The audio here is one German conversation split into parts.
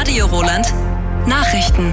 Radio Roland. Nachrichten.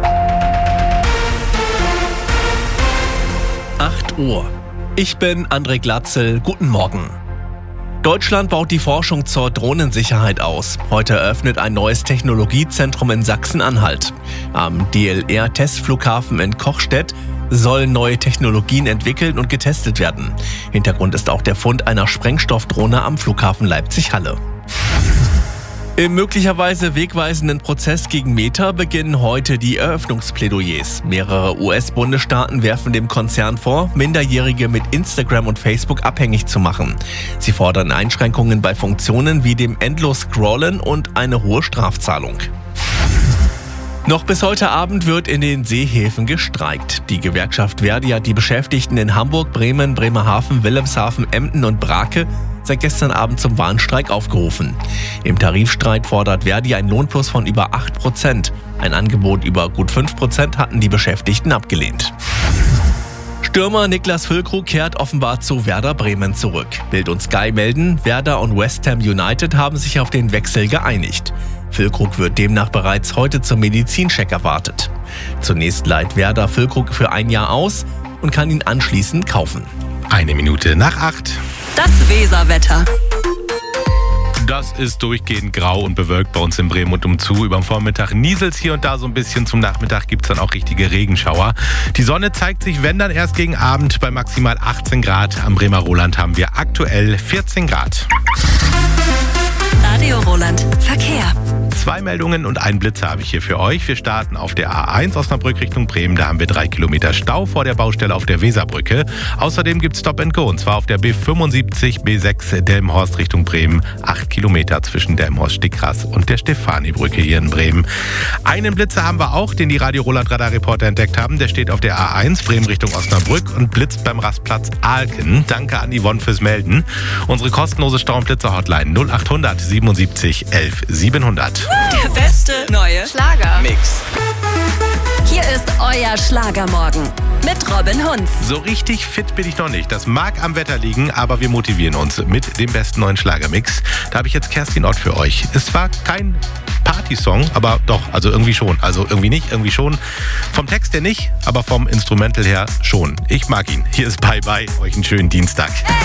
8 Uhr. Ich bin André Glatzel. Guten Morgen. Deutschland baut die Forschung zur Drohnensicherheit aus. Heute eröffnet ein neues Technologiezentrum in Sachsen-Anhalt. Am DLR-Testflughafen in Kochstedt sollen neue Technologien entwickelt und getestet werden. Hintergrund ist auch der Fund einer Sprengstoffdrohne am Flughafen Leipzig-Halle. Im möglicherweise wegweisenden Prozess gegen Meta beginnen heute die Eröffnungsplädoyers. Mehrere US-Bundesstaaten werfen dem Konzern vor, Minderjährige mit Instagram und Facebook abhängig zu machen. Sie fordern Einschränkungen bei Funktionen wie dem Endlos-Scrollen und eine hohe Strafzahlung. Noch bis heute Abend wird in den Seehäfen gestreikt. Die Gewerkschaft Verdi hat die Beschäftigten in Hamburg, Bremen, Bremerhaven, Wilhelmshaven, Emden und Brake seit gestern Abend zum Warnstreik aufgerufen. Im Tarifstreit fordert Verdi einen Lohnplus von über 8%. Ein Angebot über gut 5% hatten die Beschäftigten abgelehnt. Stürmer Niklas Füllkrug kehrt offenbar zu Werder Bremen zurück. Bild und Sky melden, Werder und West Ham United haben sich auf den Wechsel geeinigt. Füllkrug wird demnach bereits heute zum Medizincheck erwartet. Zunächst leiht Werder Füllkrug für ein Jahr aus und kann ihn anschließend kaufen. 7:01. Das Weserwetter. Das ist durchgehend grau und bewölkt bei uns in Bremen und umzu. Über den Vormittag nieselt's hier und da so ein bisschen. Zum Nachmittag gibt's dann auch richtige Regenschauer. Die Sonne zeigt sich, wenn dann erst gegen Abend, bei maximal 18 Grad. Am Bremer Roland haben wir aktuell 14 Grad. Radio Roland. Verkehr. 2 Meldungen und einen Blitzer habe ich hier für euch. Wir starten auf der A1 Osnabrück Richtung Bremen. Da haben wir 3 Kilometer Stau vor der Baustelle auf der Weserbrücke. Außerdem gibt es Stop and Go, und zwar auf der B75, B6 Delmenhorst Richtung Bremen. 8 Kilometer zwischen Delmenhorst-Stickras und der Stefani-Brücke hier in Bremen. Einen Blitzer haben wir auch, den die Radio Roland Radarreporter entdeckt haben. Der steht auf der A1 Bremen Richtung Osnabrück und blitzt beim Rastplatz Ahlken. Danke an Yvonne fürs Melden. Unsere kostenlose Stau- und Blitzer-Hotline 0800 77 11 700. Der beste neue Schlager-Mix. Hier ist euer Schlagermorgen mit Robin Hunz. So richtig fit bin ich noch nicht. Das mag am Wetter liegen, aber wir motivieren uns mit dem besten neuen Schlagermix. Da habe ich jetzt Kerstin Ott für euch. Es war kein Partysong, aber doch, also irgendwie schon. Also irgendwie nicht, irgendwie schon. Vom Text her nicht, aber vom Instrumental her schon. Ich mag ihn. Hier ist Bye Bye. Euch einen schönen Dienstag.